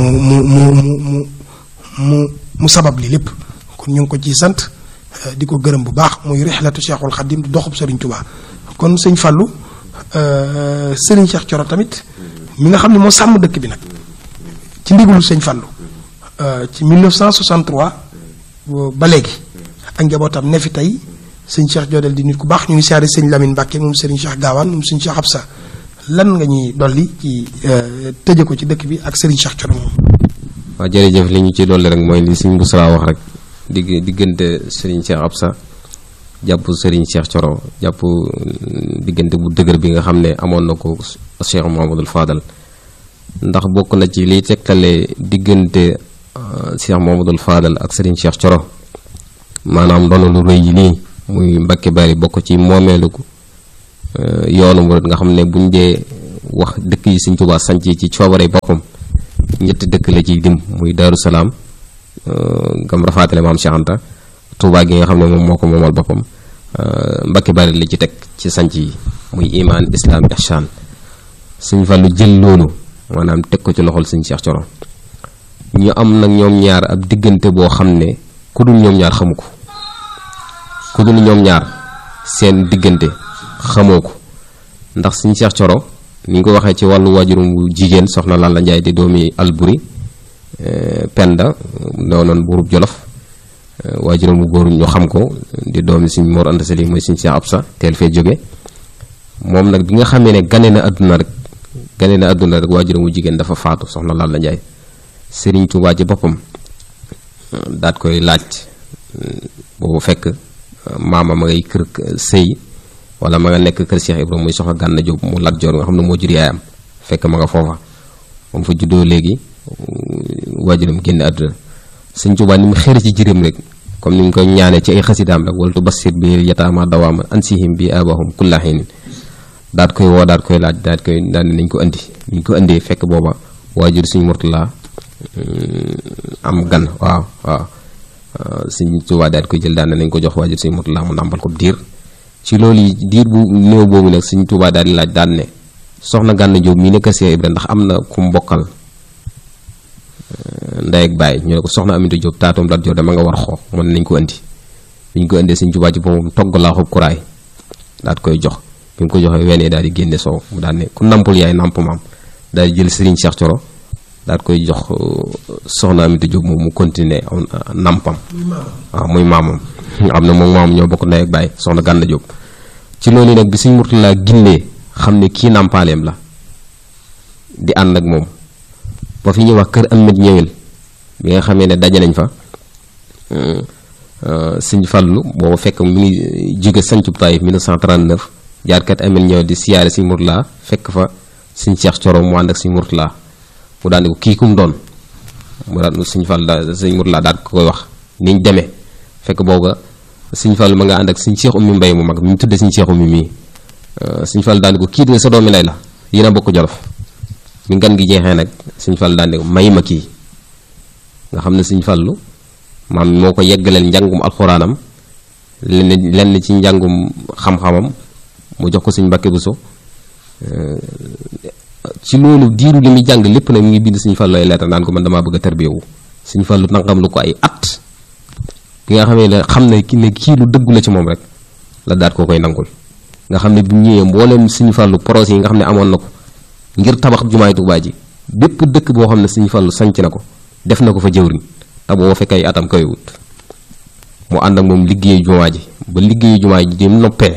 mu sabab li lépp kon ñu ngi ko ci sant di ko gërëm bu baax muy rixlatu Cheikhul Khadim di doxub Serigne Touba kon sëñ Fallou Serigne Cheikh Thioro tamit mi nga xam ne moo sàmm dëkk bi nag ci ndigalu sëñ Fallou ci 1963 ba léegi ak njabootam ne fi tey sëñ Cheikh Jodel di nit ku baax ñu ngi siyaare sëñ Lamine Mbacke moom Serigne Cheikh Gaawaan moom sëñ Cheikh Absa lan nga ñuy dolli ci tëje ko ci dëkk bi ak Serigne Cheikh Thioro moom. waaw jërëjëf li ñu ci dolli rek mooy li sëñ Bousra wax rek diggante Serigne Cheikh Absa jàpp Serigne Cheikh Thioro jàpp diggante bu dëgër bi nga xam ne amoon na ko Cheikh Mouhamadul Fadal ndax bokk na ci liy tegtale diggante Cheikh Mouhamadul Fadal ak Serigne Cheikh Thioro maanaam ndono lu rëy yi nii muy Mbacke Bari bokk ci moomeelu yoonu murid nga xam ne buñ dee wax dëkk yi Sëñ Tuubaa sanc ci coobare boppam ñetti dëkk la ciy dim muy Daaru Salaam gam rafaatale maam Cheikh Anta Tuubaa gi nga xam ne moom moo ko moomal boppam Mbacke Bari la ci teg ci sanc yi muy iman islam ihsan Sëñ Fallu jël loolu maanaam teg ko ci loxol Sëñ Cheikh Coro ñu am nag ñoom ñaar ab diggante boo xam ne ku dul ñoom ñaar xamu ko ku dul ñoom ñaar seen diggante xamoo ko ndax Sëñ Cheikh Coro ni ñu ko waxee ci wàllu waajurum bu jigéen soxna Lalla Njaay di doomi Alburi Penda doonoon buurub Jolof waajuram bu góor ñu xam ko di doomi Sëñ Mor Anta Sali mooy Sëñ Cheikh Absa teel fee jóge moom nag bi nga xamee ne gane na àdduna rek waajuram bu jigéen dafa faatu soxna Lalla Njaay Sëriñ Tuubaa ci boppam daat koy laaj boobu fekk maama ma ngay kër sëy wala ma nga nekk kër Cheikh Ibrahima muy soxna Gànna Jóob mu Lat Joor nga xam ne moo jur yaayam fekk ma nga foofa moom fa juddoo léegi waajuram génn àdduna Sëñ Tuubaa ni mu xëri ci jërëm rek comme ni mu koy ñaanee ci ay xasidaam rek waltu basir bi yataama dawaama ansihim bi abahum kulla hiin daat koy woo daat koy laaj daat nañ ko indi ñu ko indee fekk booba waajur Sëñ Murtala am gan waaw Sëñ Tuubaa daat koy jël daan nañ ko jox waajur Sëñ Murtala mu nàmpal ko diir ci loolu yi diir bu néew boobu nag Sëñ Tuubaa daal di laaj daan ne soxna Gànna Jóob mii nekk Cheikh Ibra ndax am na ku mbokkal ndey ak baay ñu ne ko soxna Aminta Jóob taatoom Lat Joor dama nga war xoo mu ne nañ ko indi bi ñu ko indee Sëñ Tuubaa ci boppam togg laaxub kuraay daat koy jox bi mu ko joxee weenee daal di génne soow mu daan ne ku nampul yaay namp maam daal di jël Sëriñ Cheikh Coro daat koy jox soxna Aminta Jóob moom mu continuer nampam waaw muy maamam am na moom maamam ñoo bokk ndey ak baay soxna Gànna Jóob ci loolu nag bi Sëñ Murtala ginnee xam ne kii nàmpaaleem la di ànd ak moom ba fi ñuy wax kër Amet ñëwel bi nga xamee ne daje nañ fa Sëñ Fallu booba fekk mu ngi jóge sancub Taayif 1939 jaarkat Amet ñëwel di siyaare Sëñ Murtala fekk fa Sëñ Cheikh Coro mu ànd ak Sëñ Murtala mu daan ko kii kum doon mu daan Sëñ Fallu Sëñ Murtala daal ko koy wax niñ demee fekk booba Sëñ Fallu ma nga ànd ak Sëñ Cheikh Oumy Mbay mu mag mi ñu tuddee Sëñ Cheikh Oumy mii Sëñ Fallu daan ko kii de sa doomi lay la yéen a bokk Jolof bi ngan gi jeexee nag Sëñ Fallu daan ko may ma kii nga xam ne Sëñ Fallu maam moo ko yeggaleel njàngum alxuraanam lenn ci njàngum xam-xamam mu jox ko Sëñ Mbàkke Buso ci loolu diiru li muy jàng lépp nag mu ngi bind Sëñ Fallu ay leetar naan ko man damaa bëgg a tarbiyewu Sëñ Fallu nangam lu ko ay at bi nga xamee ne xam ne kii lu dëggu la ci moom rek la daat koo koy nangul nga xam ne bu ñëwee mbooleem Sëñ Fallu projet yi nga xam ne amoon na ko ngir tabax jumaay Tuubaa ji bépp dëkk boo xam ne Sëñ Fallu sanc na ko def na ko fa jëwriñ te boo fekk ay atam koy wut mu ànd ak moom liggéeyu jumaa ji ba liggéeyu jumaa ji di noppee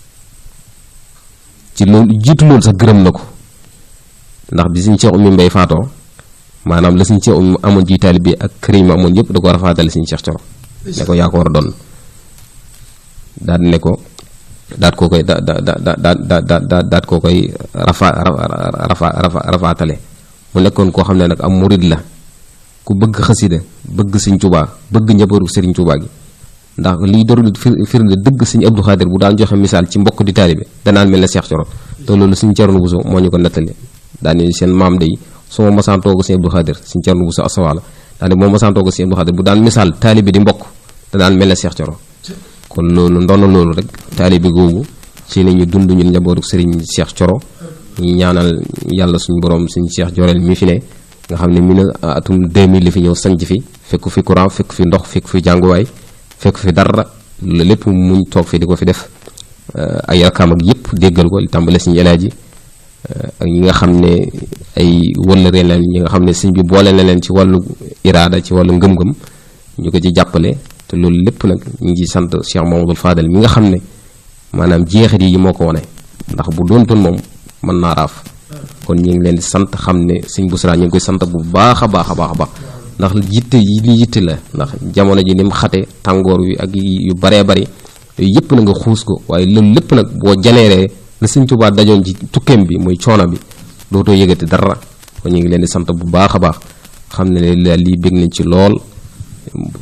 ci loolu jiitu loolu sax gërëm na ko ndax bi Sëñ Cheikh Oumy Mbay faatoo maanaam la Sëñ Cheikh Oumy amoon ci taalibe bi ak kër yi ma amoon yëpp da ko war a faatale Sëñ Cheikh Coro ne ko yaa ko war a doon daal ne ko daat koo koy daat koo koy rafaatale mu nekkoon koo xam ne nag am murid la ku bëgg xasida bëgg Sëñ Tuubaa bëgg njabootu Sëriñ Tuubaa gi ndax liy doru firnde dëgg Sëñ Abdou Xaadir bu daan joxe misaal ci mbokk di taalibe danaan mel ne Cheikh Coro te loolu Sëñ Cerno Buso moo ñu ko nettali daane seen maam day su ma masaan toog Sëñ Abdou Xaadir Sëñ Cerno Buso asawaala daane moo masaan toog Sëñ Abdou Xaadir bu daan misaal taalibe di mbokk danaan mel ne Cheikh Coro kon loolu ndono loolu rek taalibe googu ci la ñu dund ñun njabootu Sëriñ Cheikh Coro ñu ñaanal yàlla suñu borom Sëñ Cheikh Joreel mi fi ne nga xam ne atum 2000 li fi ñëw sanc fi fekk fi courant fekk fi ndox fekk fi jànguwaay fekk fi dara la lépp muñ toog fi di ko fi def ay rakam ak yëpp déggal ko li tàmbale Sëñ Elaaji ak ñi nga xam ne ay wëllëree leen ñi nga xam ne sëñ bi boole na leen ci wàllu iraada ci wàllu ngëm-ngëm ñu ko ci jàppale te loolu lépp nag ñu ngi sant Cheikh Mamadou Fadel mi nga xam ne maanaam jeexit yi moo ko wane ndax bu doontoon moom mën naa raaf kon ñu ngi leen di sant xam ne Sëñ Busra ñu ngi koy sant bu baax a baax a baax a baax ndax yitte yi li yitte la ndax jamono ji ni mu xate tàngoor wi ak yu baree bari yooyu yëpp na nga xuus ko waaye loolu lépp nag boo janeeree la Sëñ Tuubaa dajoon ci tukkeem bi muy coono bi dootoo yëgati dara kon ñu ngi leen di sant bu baax a baax xam ne lii bég nañ ci lool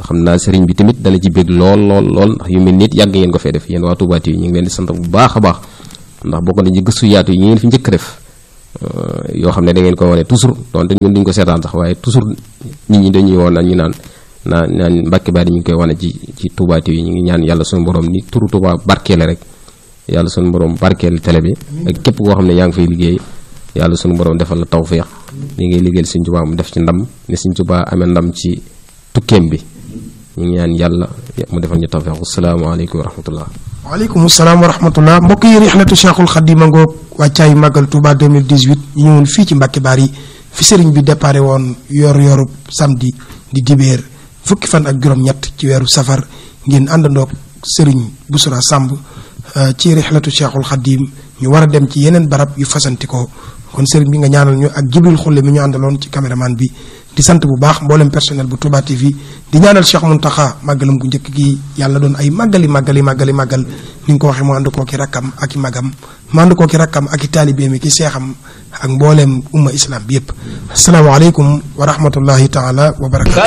xam naa sëriñ bi tamit dana ci bég lool ndax yu mel nit yàgg ngeen ko fee def yéen waa Touba TV ñu ngi leen di sant bu baax a baax ndax bokk na ci gëstu yaatu yi ngeen fi njëkk def yoo xam ne da ngeen ko wane toujours donte ñun duñ ko seetaan sax waaye toujours nit ñi dañuy woon ñu naan Mbacke Bari ñu ngi koy wane ci Touba TV ñu ngi ñaan yàlla suñu borom ni turu Touba barkeele rek yàlla suñu borom barkeel télé bi ak képp koo xam ne yaa ngi fay liggéey yàlla suñu borom defal la tawfeex li ngay liggéeyal Sëriñ Touba mu def ci ndam ne Sëriñ Touba amee ndam ci tukkeem bi ñu ngi ñaan yàlla mu defal ñu tawfeex. asalaamaaleykum wa rahmatullah. waaleykum salaam wa rahmatullah. mbokk yi Rihlatu Cheikhul Khadim ngoog wàccaayu màggal Touba 2018 ñu ñëwoon fii ci Mbacke Bari fi sëriñ bi déparé woon yor samedi di dibéer fukki fan ak juróom-ñett ci weeru safar ngeen àndandoog sëriñ Bousra Samb ci Rihlatu Cheikhul Khadim ñu war a dem ci yeneen barab yu fasanti ko kon sëriñ bi nga ñaanal ñu ak Jibril Xulle mi ñu àndaloon ci caméraman bi di sant bu baax mboolem personnel bu Touba TV di ñaanal Cheikh Mountakha màggalam gu njëkk gi yàlla doon ay màggal ni nga ko waxee mu ànd koo ki rakkam ak i magam mu ànd koo ki rakkam ak i taalibeem ki seexam ak mboolem umma islam bi yëpp asalaamaaleykum wa rahmatullahi taala wa barakatu